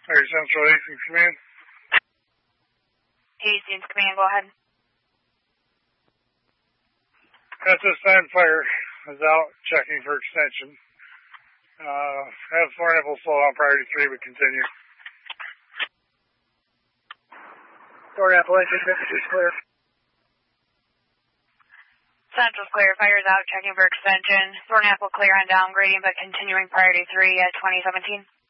Fire Central Hastings Command. Hastings Command, go ahead. At this time, fire is out, checking for extension. Have Thornapple slow on priority 3, but continue. Thornapple, engine 56 clear. Central's clear, fire's out, checking for extension. Thornapple clear on downgrading, but continuing priority 3 at 2017.